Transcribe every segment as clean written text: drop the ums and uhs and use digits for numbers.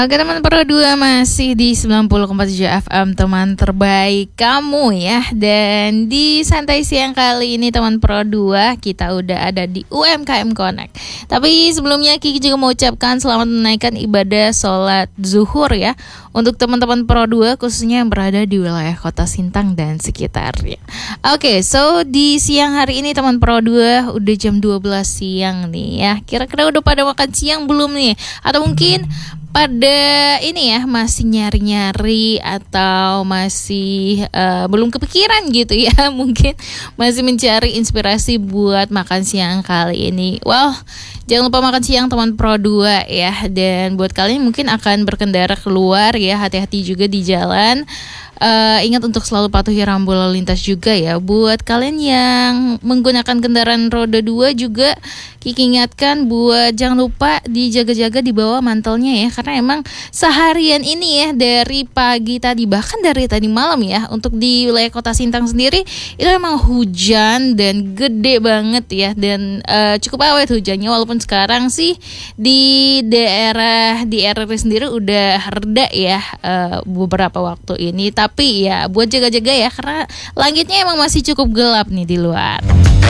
Oke teman Pro 2 masih di 90,7 FM teman terbaik kamu ya. Dan di santai siang kali ini teman Pro 2 kita udah ada di UMKM Connect. Tapi sebelumnya Kiki juga mau ucapkan selamat menaikkan ibadah sholat zuhur ya untuk teman-teman Pro 2 khususnya yang berada di wilayah Kota Sintang dan sekitarnya. Oke, so di siang hari ini teman Pro 2 udah jam 12 siang nih ya. Kira-kira udah pada makan siang belum nih? Atau mungkin pada ini ya masih nyari-nyari atau masih belum kepikiran gitu ya, mungkin masih mencari inspirasi buat makan siang kali ini. Well, jangan lupa makan siang teman Pro 2 ya. Dan buat kalian mungkin akan berkendara keluar ya, hati-hati juga di jalan. Ingat untuk selalu patuhi rambu lalu lintas juga ya. Buat kalian yang menggunakan kendaraan roda 2 juga Kiki ingatkan buat jangan lupa dijaga-jaga di bawah mantelnya ya. Karena emang seharian ini ya, dari pagi tadi bahkan dari tadi malam ya, untuk di wilayah Kota Sintang sendiri itu emang hujan dan gede banget ya. Dan cukup awet hujannya, walaupun sekarang sih di daerah di RRI sendiri udah reda ya beberapa waktu ini. Tapi ya buat jaga-jaga ya, karena langitnya emang masih cukup gelap nih di luar.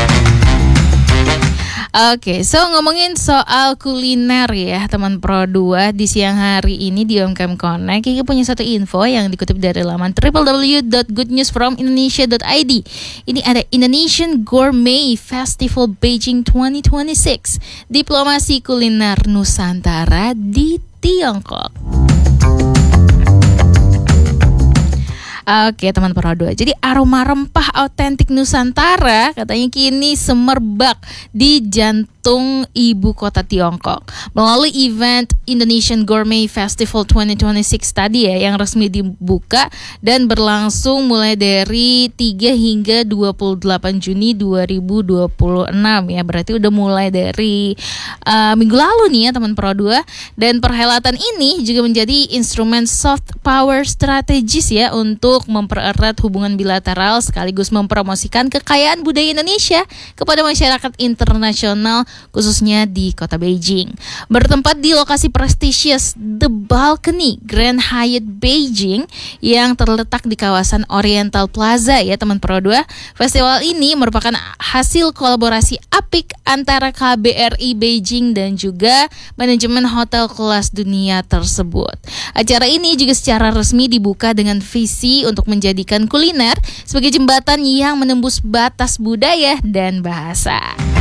Oke, so ngomongin soal kuliner ya teman Pro 2 di siang hari ini di UMKM Connect, Kiki punya satu info yang dikutip dari laman www.goodnewsfromindonesia.id. Ini ada Indonesian Gourmet Festival Beijing 2026, diplomasi kuliner Nusantara di Tiongkok. Oke teman Pro 2, jadi aroma rempah autentik Nusantara katanya kini semerbak di jantung ibu kota Tiongkok melalui event Indonesian Gourmet Festival 2026 tadi ya, yang resmi dibuka dan berlangsung mulai dari 3 hingga 28 Juni 2026 ya. Berarti udah mulai dari minggu lalu nih ya teman Pro 2. Dan perhelatan ini juga menjadi instrumen soft power strategis ya untuk mempererat hubungan bilateral sekaligus mempromosikan kekayaan budaya Indonesia kepada masyarakat internasional khususnya di kota Beijing. Bertempat di lokasi prestisius The Balcony Grand Hyatt Beijing yang terletak di kawasan Oriental Plaza ya teman Pro 2. Festival ini merupakan hasil kolaborasi apik antara KBRI Beijing dan juga manajemen hotel kelas dunia tersebut. Acara ini juga secara resmi dibuka dengan visi untuk menjadikan kuliner sebagai jembatan yang menembus batas budaya dan bahasa.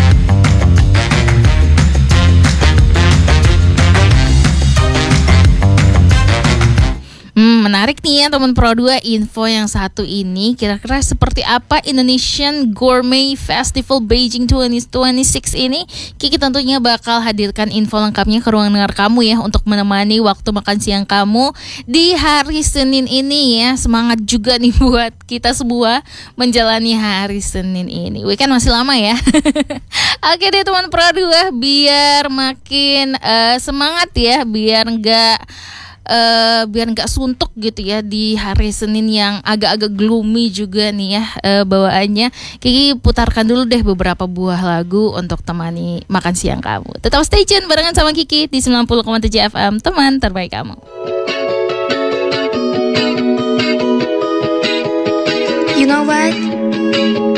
Menarik nih ya teman Pro 2, info yang satu ini. Kira-kira seperti apa Indonesian Gourmet Festival Beijing 2026 ini? Kiki tentunya bakal hadirkan info lengkapnya ke ruang dengar kamu ya, untuk menemani waktu makan siang kamu di hari Senin ini ya. Semangat juga nih buat kita semua menjalani hari Senin ini. Weekend masih lama ya. Oke deh teman Pro 2, biar makin semangat ya, biar nggak suntuk gitu ya di hari Senin yang agak-agak gloomy juga nih ya bawaannya. Kiki putarkan dulu deh beberapa buah lagu untuk temani makan siang kamu. Tetap stay tune barengan sama Kiki di 90,7 FM, teman terbaik kamu. You know what?